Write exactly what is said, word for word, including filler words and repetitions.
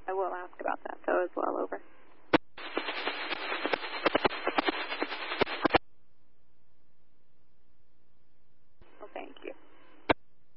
I will ask about that, though, as well. Over. Well, thank you.